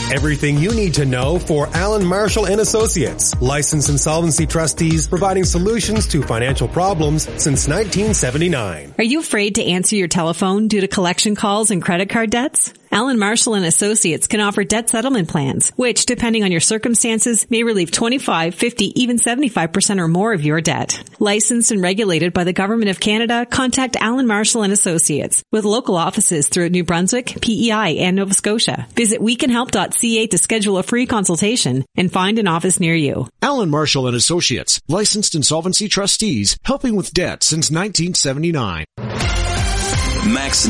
Everything you need to know for Allen Marshall & Associates, licensed insolvency trustees providing solutions to financial problems since 1979. Are you afraid to answer your telephone due to collection calls and credit card debts? Allen Marshall & Associates can offer debt settlement plans, which, depending on your circumstances, may relieve 25, 50, even 75% or more of your debt. Licensed and regulated by the Government of Canada, contact Allen Marshall & Associates with local offices throughout New Brunswick, PEI, and Nova Scotia. Visit wecanhelp.ca to schedule a free consultation and find an office near you. Allen Marshall & Associates, licensed insolvency trustees, helping with debt since 1979. Max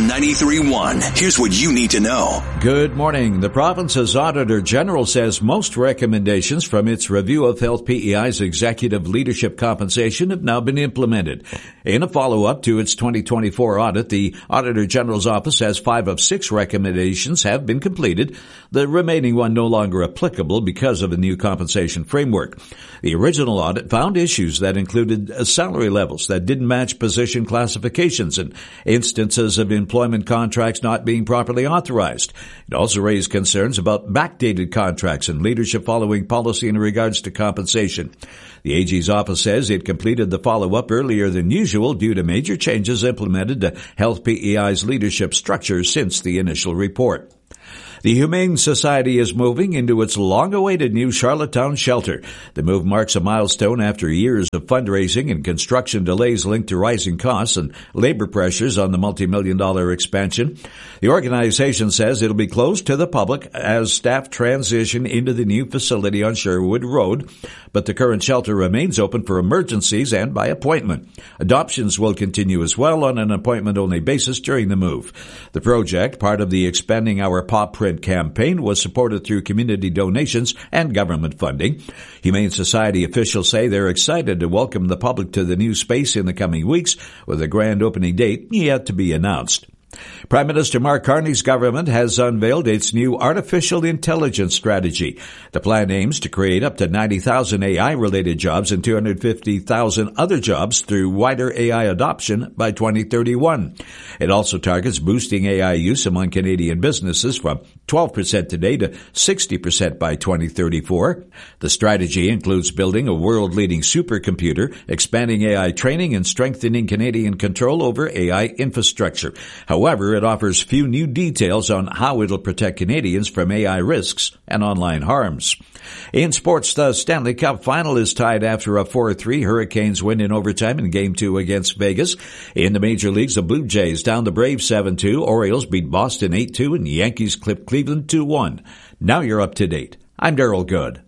93.1. Here's what you need to know. Good morning. The province's Auditor General says most recommendations from its review of Health PEI's executive leadership compensation have now been implemented. In a follow-up to its 2024 audit, the Auditor General's office says 5 of 6 recommendations have been completed, the remaining one no longer applicable because of a new compensation framework. The original audit found issues that included salary levels that didn't match position classifications and instances of employment contracts not being properly authorized. It also raised concerns about backdated contracts and leadership following policy in regards to compensation. The AG's office says it completed the follow-up earlier than usual due to major changes implemented to Health PEI's leadership structure since the initial report. The Humane Society is moving into its long-awaited new Charlottetown shelter. The move marks a milestone after years of fundraising and construction delays linked to rising costs and labor pressures on the multi-million-dollar expansion. The organization says it'll be closed to the public as staff transition into the new facility on Sherwood Road, but the current shelter remains open for emergencies and by appointment. Adoptions will continue as well on an appointment-only basis during the move. The project, part of the Expanding Our Paw Print campaign, was supported through community donations and government funding. Humane Society officials say they're excited to welcome the public to the new space in the coming weeks, with a grand opening date yet to be announced. Prime Minister Mark Carney's government has unveiled its new artificial intelligence strategy. The plan aims to create up to 90,000 AI-related jobs and 250,000 other jobs through wider AI adoption by 2031. It also targets boosting AI use among Canadian businesses from 12% today to 60% by 2034. The strategy includes building a world-leading supercomputer, expanding AI training, and strengthening Canadian control over AI infrastructure. However, it offers few new details on how it'll protect Canadians from AI risks and online harms. In sports, the Stanley Cup final is tied after a 4-3 Hurricanes win in overtime in Game 2 against Vegas. In the major leagues, the Blue Jays down the Braves 7-2, Orioles beat Boston 8-2, and the Yankees clipped Cleveland 2-1. Now you're up to date. I'm Daryl Good.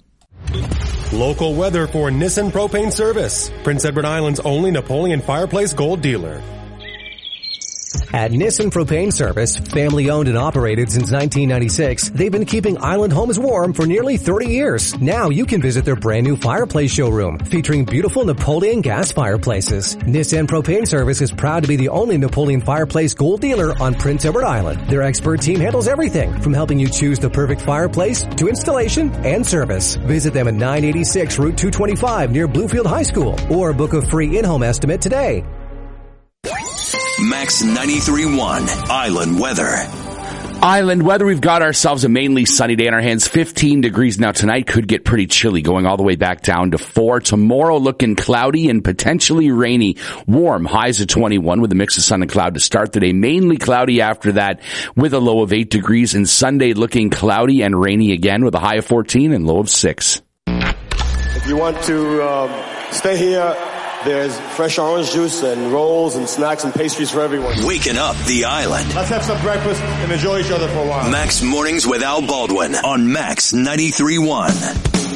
Local weather for Nissan Propane Service, Prince Edward Island's only Napoleon Fireplace Gold dealer. At Nissan Propane Service, family owned and operated since 1996, they've been keeping island homes warm for nearly 30 years. Now you can visit their brand new fireplace showroom featuring beautiful Napoleon gas fireplaces. Nissan Propane Service is proud to be the only Napoleon Fireplace Gold dealer on Prince Edward Island. Their expert team handles everything from helping you choose the perfect fireplace to installation and service. Visit them at 986 Route 225 near Bluefield High School or book a free in-home estimate today. Max 93.1 Island Weather. Island weather, we've got ourselves a mainly sunny day on our hands. 15 degrees now tonight. Could get pretty chilly, going all the way back down to 4. Tomorrow looking cloudy and potentially rainy. Warm, highs of 21 with a mix of sun and cloud to start the day. Mainly cloudy after that with a low of 8 degrees. And Sunday looking cloudy and rainy again with a high of 14 and low of 6. If you want to stay here, there's fresh orange juice and rolls and snacks and pastries for everyone. Waking up the island. Let's have some breakfast and enjoy each other for a while. Max Mornings with Al Baldwin on Max 93.1.